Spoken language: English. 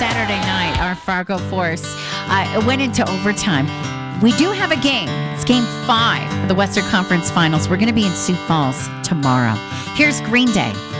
Saturday night, our Fargo Force went into overtime. We do have a game. It's game 5 for the Western Conference Finals. We're going to be in Sioux Falls tomorrow. Here's Green Day.